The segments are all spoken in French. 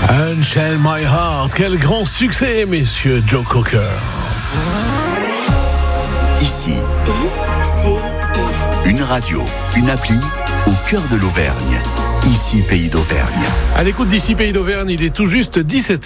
Unchain My Heart, quel grand succès, messieurs Joe Cocker. Ici, une radio, une appli au cœur de l'Auvergne. Ici, Pays d'Auvergne. À l'écoute d'ici, Pays d'Auvergne, il est tout juste 17h.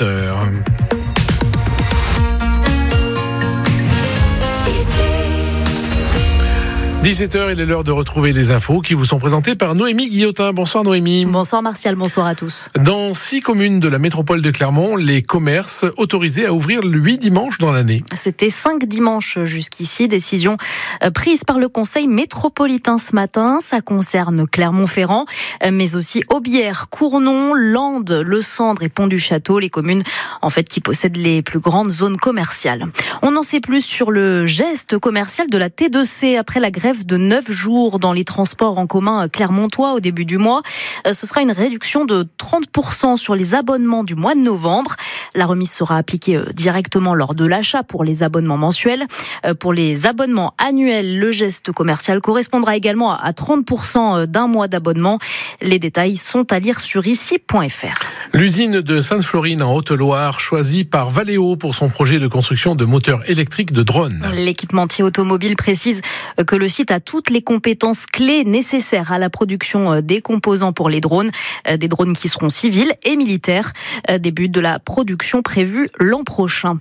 17h, il est l'heure de retrouver les infos qui vous sont présentées par Noémie Guillotin. Bonsoir Noémie. Bonsoir Martial, bonsoir à tous. Dans 6 communes de la métropole de Clermont, les commerces autorisés à ouvrir 8 dimanches dans l'année. C'était 5 dimanches jusqu'ici, décision prise par le conseil métropolitain ce matin. Ça concerne Clermont-Ferrand, mais aussi Aubière, Cournon, Landes, Le Sandre et Pont-du-Château, les communes en fait qui possèdent les plus grandes zones commerciales. On en sait plus sur le geste commercial de la T2C après la grève de 9 jours dans les transports en commun clermontois au début du mois. Ce sera une réduction de 30% sur les abonnements du mois de novembre. La remise sera appliquée directement lors de l'achat pour les abonnements mensuels. Pour les abonnements annuels, le geste commercial correspondra également à 30% d'un mois d'abonnement. Les détails sont à lire sur ici.fr. L'usine de Sainte-Florine en Haute-Loire, choisie par Valeo pour son projet de construction de moteurs électriques de drones. L'équipementier automobile précise que le site a toutes les compétences clés nécessaires à la production des composants pour les drones, des drones qui seront civils et militaires. Début de la production prévue l'an prochain.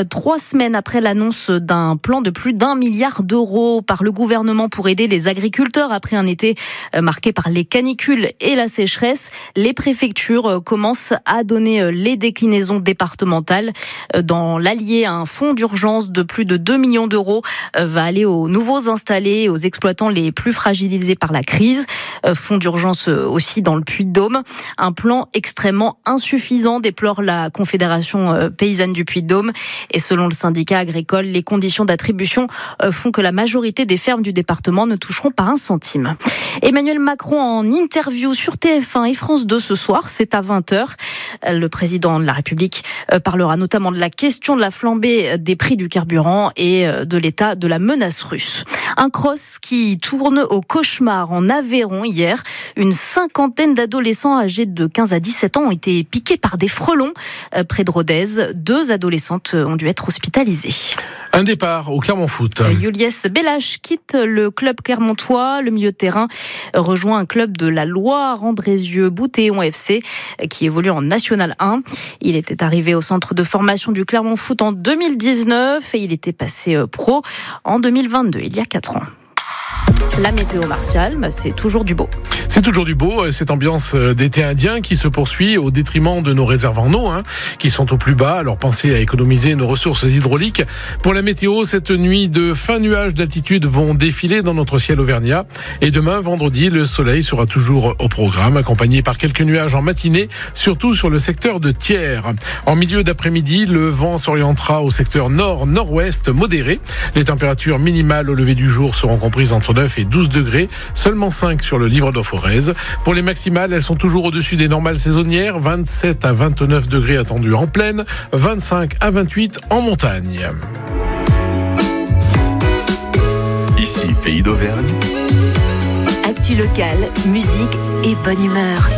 3 semaines après l'annonce d'un plan de plus d'1 milliard d'euros par le gouvernement pour aider les agriculteurs après un été marqué par les canicules et la sécheresse, les préfectures commencent à donner les déclinaisons départementales. Dans l'Allier, un fonds d'urgence de plus de 2 millions d'euros va aller aux nouveaux installés, aux exploitants les plus fragilisés par la crise. Fonds d'urgence aussi dans le Puy-de-Dôme. Un plan extrêmement insuffisant, déplore la Confédération paysanne du Puy-de-Dôme. Et selon le syndicat agricole, les conditions d'attribution font que la majorité des fermes du département ne toucheront pas 1 centime. Emmanuel Macron en interview sur TF1 et France 2 ce soir, c'est à 20h. Le président de la République parlera notamment de la question de la flambée des prix du carburant et de l'état de la menace russe. Un cross qui tourne au cauchemar en Aveyron hier. Une 50aine d'adolescents âgés de 15 à 17 ans ont été piqués par des frelons près de Rodez. 2 adolescentes ont dû être hospitalisées. Un départ au Clermont Foot. Juliès Bellache quitte le club clermontois. Le milieu de terrain rejoint un club de la Loire, Andrézieux-Boutéon FC, qui évolue en National 1. Il était arrivé au centre de formation du Clermont Foot en 2019 et il était passé pro en 2022, il y a 4 ans. La météo Martial, c'est toujours du beau. C'est toujours du beau, cette ambiance d'été indien qui se poursuit au détriment de nos réserves en eau, qui sont au plus bas. Alors pensez à économiser nos ressources hydrauliques. Pour la météo, cette nuit de fin nuages d'altitude vont défiler dans notre ciel auvergnat. Et demain, vendredi, le soleil sera toujours au programme, accompagné par quelques nuages en matinée, surtout sur le secteur de Thiers. En milieu d'après-midi, le vent s'orientera au secteur nord-nord-ouest modéré. Les températures minimales au lever du jour seront comprises entre 9 et 12 degrés, seulement 5 sur le livre d'Eau-Forez. Pour les maximales, elles sont toujours au-dessus des normales saisonnières, 27 à 29 degrés attendus en plaine, 25 à 28 en montagne. Ici, Pays d'Auvergne. Actu locale, musique et bonne humeur.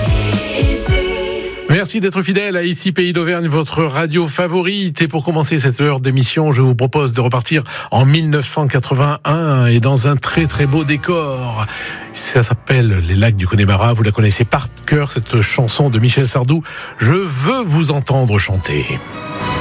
Merci d'être fidèle à Ici Pays d'Auvergne, votre radio favorite. Et pour commencer cette heure d'émission, je vous propose de repartir en 1981 et dans un très très beau décor. Ça s'appelle Les Lacs du Connemara. Vous la connaissez par cœur, cette chanson de Michel Sardou. Je veux vous entendre chanter.